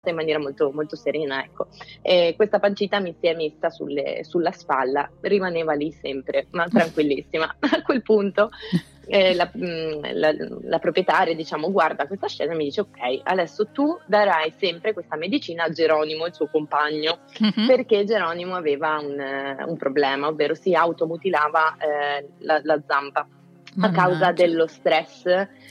in maniera molto, molto serena, ecco. E questa pancita mi si è messa sulla spalla, rimaneva lì sempre, ma tranquillissima. A quel punto la proprietaria, diciamo, guarda questa scena e mi dice: ok, adesso tu darai sempre questa medicina a Geronimo, il suo compagno, perché Geronimo aveva un problema, ovvero si automutilava la zampa. A causa dello stress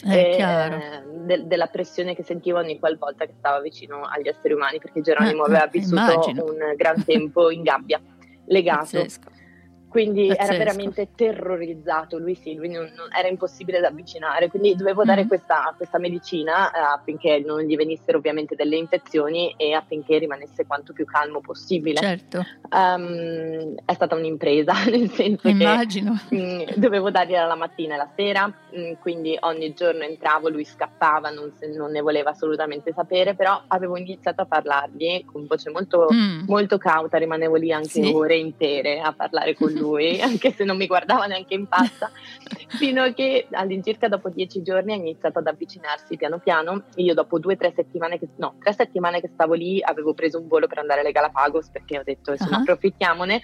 della pressione che sentiva ogni qualvolta che stava vicino agli esseri umani, perché Geronimo aveva vissuto un gran tempo in gabbia, legato. Pazzesco. Quindi era veramente terrorizzato, lui non era impossibile da avvicinare, quindi dovevo dare questa medicina affinché non gli venissero ovviamente delle infezioni e affinché rimanesse quanto più calmo possibile. Certo. È stata un'impresa, nel senso che dovevo dargliela la mattina e la sera, quindi ogni giorno entravo, lui scappava, non ne voleva assolutamente sapere, però avevo iniziato a parlargli con voce molto, molto cauta, rimanevo lì anche ore intere a parlare con lui, anche se non mi guardava neanche in faccia, fino a che all'incirca dopo 10 giorni ha iniziato ad avvicinarsi piano piano. Io dopo 3 settimane che stavo lì avevo preso un volo per andare alle Galapagos, perché ho detto insomma approfittiamone,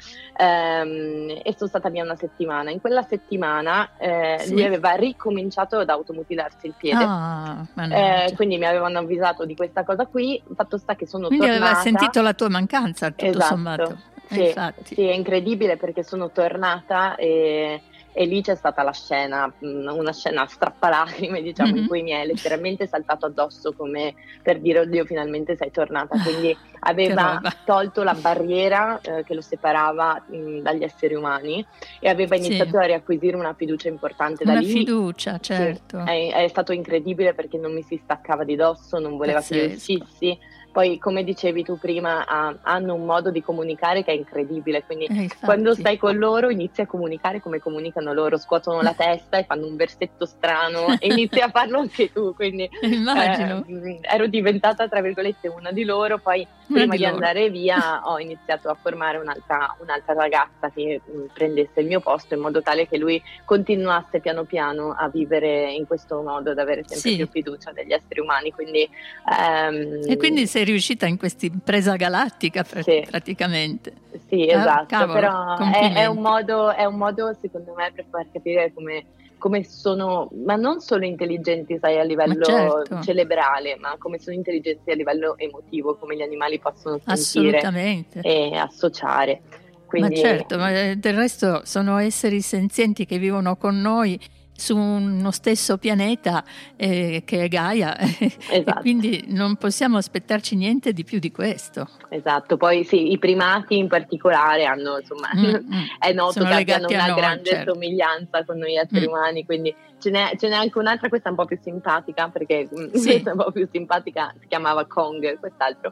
e sono stata via una settimana. In quella settimana lui aveva ricominciato ad automutilarsi il piede, quindi mi avevano avvisato di questa cosa qui. Fatto sta che sono tornata, aveva sentito la tua mancanza, tutto sommato. Sì, è incredibile, perché sono tornata e lì c'è stata la scena, una scena strappalacrime, diciamo, in cui mi è letteralmente saltato addosso, come per dire: oddio, finalmente sei tornata. Quindi aveva tolto la barriera che lo separava dagli esseri umani e aveva iniziato a riacquisire una fiducia importante da lì. Una fiducia, certo. È stato incredibile, perché non mi si staccava di dosso, non voleva che io uscissi. Poi, come dicevi tu prima, hanno un modo di comunicare che è incredibile, quindi quando stai con loro inizi a comunicare come comunicano loro, scuotono la testa e fanno un versetto strano e inizi a farlo anche tu, quindi immagino. Ero diventata, tra virgolette, una di loro. Poi prima di andare via ho iniziato a formare un'altra ragazza che prendesse il mio posto, in modo tale che lui continuasse piano piano a vivere in questo modo, ad avere sempre più fiducia degli esseri umani. Quindi, e quindi sei riuscita in questa impresa galattica praticamente. Sì, esatto. Cavolo, però è un modo secondo me per far capire come sono, ma non solo intelligenti, sai, a livello cerebrale, ma come sono intelligenti a livello emotivo, come gli animali possono sentire e associare. Quindi, ma del resto sono esseri senzienti che vivono con noi su uno stesso pianeta che è Gaia, e quindi non possiamo aspettarci niente di più di questo. Esatto, poi i primati in particolare hanno, insomma, è noto che abbiano una grande somiglianza con noi esseri umani, quindi ce n'è anche un'altra, questa è un po' più simpatica, perché questa è un po' più simpatica, si chiamava Kong, quest'altro.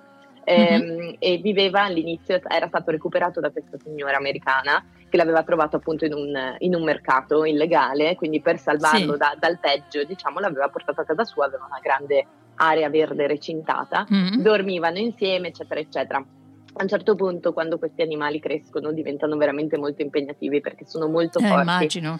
E viveva all'inizio, era stato recuperato da questa signora americana che l'aveva trovato appunto in un mercato illegale, quindi per salvarlo dal peggio, diciamo, l'aveva portato a casa sua, aveva una grande area verde recintata, dormivano insieme, eccetera eccetera. A un certo punto, quando questi animali crescono, diventano veramente molto impegnativi, perché sono molto forti. Immagino.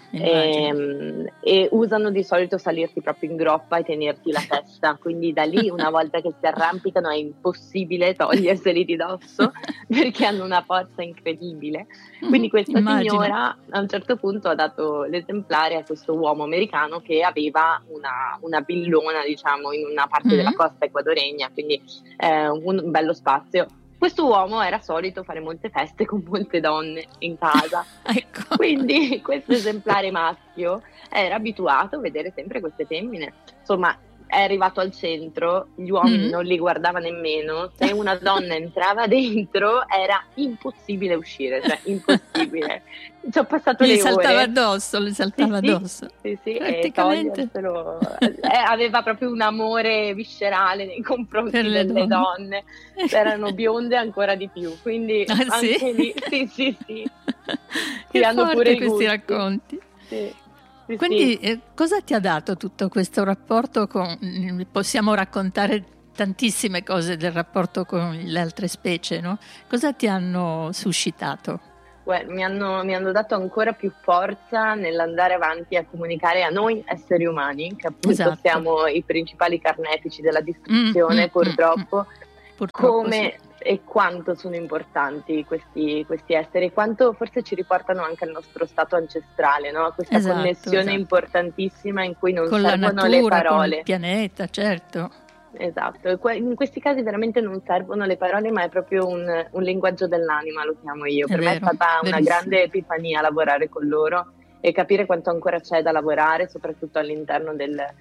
E usano di solito salirti proprio in groppa e tenerti la testa. Quindi da lì, una volta che si arrampicano, è impossibile toglierseli di dosso, perché hanno una forza incredibile. Quindi questa signora a un certo punto ha dato l'esemplare a questo uomo americano che aveva una villona, diciamo, in una parte della costa ecuadoregna, quindi un bello spazio. Questo uomo era solito fare molte feste con molte donne in casa, quindi questo esemplare maschio era abituato a vedere sempre queste femmine. Insomma, è arrivato al centro, gli uomini non li guardava nemmeno, se una donna entrava dentro era impossibile uscire, cioè impossibile. Ci ho passato le ore. Le saltava addosso. Sì, e toglierselo. Aveva proprio un amore viscerale nei confronti delle donne. Erano bionde ancora di più, quindi anche lì, sì. Che hanno forte pure questi racconti. Sì. Quindi cosa ti ha dato tutto questo rapporto possiamo raccontare tantissime cose del rapporto con le altre specie, no? Cosa ti hanno suscitato? Mi hanno dato ancora più forza nell'andare avanti a comunicare a noi esseri umani, che appunto siamo i principali carnefici della distruzione, purtroppo. purtroppo. Come e quanto sono importanti questi esseri, quanto forse ci riportano anche al nostro stato ancestrale, no? Questa connessione importantissima in cui non con servono la natura, le parole. con il pianeta, certo. Esatto, in questi casi veramente non servono le parole, ma è proprio un linguaggio dell'anima, lo chiamo io. Per me è stata una grande epifania lavorare con loro e capire quanto ancora c'è da lavorare, soprattutto all'interno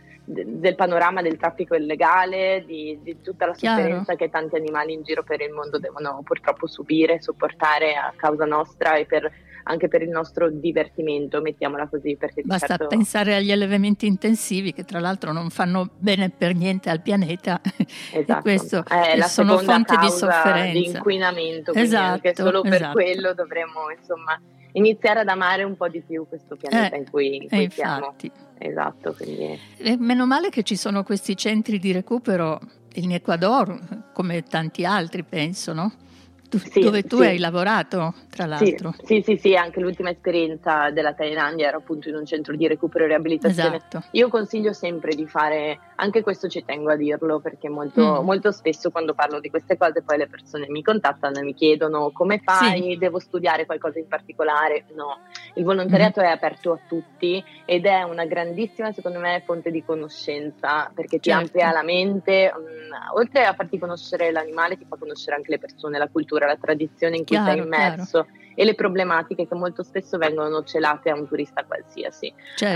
del panorama del traffico illegale, di tutta la sofferenza che tanti animali in giro per il mondo devono purtroppo subire, sopportare a causa nostra e anche per il nostro divertimento, mettiamola così. Perché basta pensare agli allevamenti intensivi, che tra l'altro non fanno bene per niente al pianeta. Esatto. E questo la sono fonte di causa sofferenza, di inquinamento, quindi anche solo per quello dovremmo iniziare ad amare un po' di più questo pianeta in cui siamo. Esatto, quindi. Meno male che ci sono questi centri di recupero in Ecuador, come tanti altri, penso, no? Dove tu hai lavorato, tra l'altro. Sì, anche l'ultima esperienza della Thailandia era appunto in un centro di recupero e riabilitazione. Esatto. Io consiglio sempre di fare, anche questo ci tengo a dirlo, perché molto spesso quando parlo di queste cose poi le persone mi contattano e mi chiedono come fai, devo studiare qualcosa in particolare. No, il volontariato è aperto a tutti ed è una grandissima, secondo me, fonte di conoscenza, perché ti amplia la mente, oltre a farti conoscere l'animale, ti fa conoscere anche le persone, la cultura, la tradizione in cui sei immerso e le problematiche che molto spesso vengono celate a un turista qualsiasi,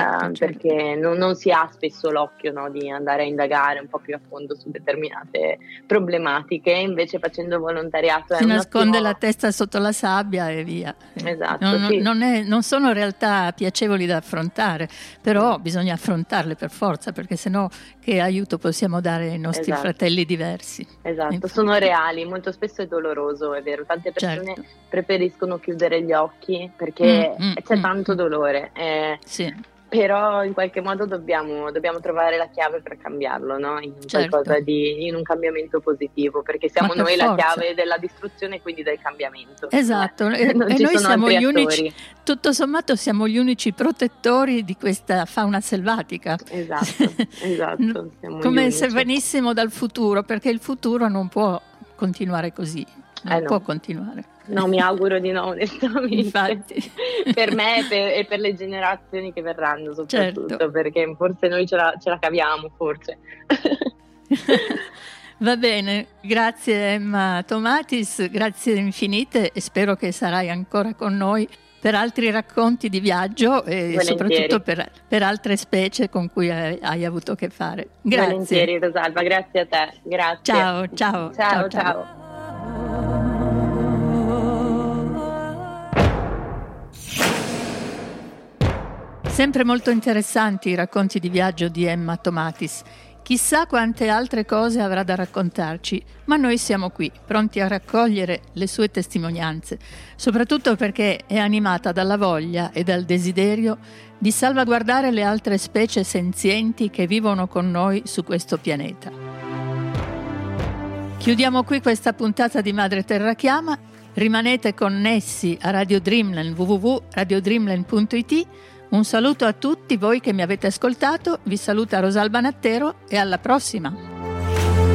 perché non si ha spesso l'occhio, no, di andare a indagare un po' più a fondo su determinate problematiche, invece facendo volontariato si nasconde la testa sotto la sabbia e via. Esatto, non sono realtà piacevoli da affrontare, però bisogna affrontarle per forza, perché sennò che aiuto possiamo dare ai nostri fratelli diversi? Esatto, sono reali, molto spesso è doloroso, è vero, tante persone preferiscono chiudere gli occhi perché c'è tanto dolore, però in qualche modo dobbiamo trovare la chiave per cambiarlo, no? In qualcosa in un cambiamento positivo, perché siamo noi la chiave della distruzione e quindi del cambiamento. Esatto, e noi siamo gli unici, tutto sommato siamo gli unici protettori di questa fauna selvatica. Esatto. Come se venissimo dal futuro, perché il futuro non può continuare così, non può continuare. No, mi auguro di no, onestamente. Infatti. Per me e per le generazioni che verranno, soprattutto, perché forse noi ce la caviamo, forse. Va bene, grazie Emma Tomatis, grazie infinite e spero che sarai ancora con noi per altri racconti di viaggio e soprattutto per altre specie con cui hai avuto a che fare. Grazie. Volentieri Rosalba, grazie a te. Grazie. Ciao. Sempre molto interessanti i racconti di viaggio di Emma Tomatis. Chissà quante altre cose avrà da raccontarci, ma noi siamo qui, pronti a raccogliere le sue testimonianze, soprattutto perché è animata dalla voglia e dal desiderio di salvaguardare le altre specie senzienti che vivono con noi su questo pianeta. Chiudiamo qui questa puntata di Madre Terra Chiama. Rimanete connessi a Radio Dreamland, www.radiodreamland.it. Un saluto a tutti voi che mi avete ascoltato, vi saluta Rosalba Nattero e alla prossima!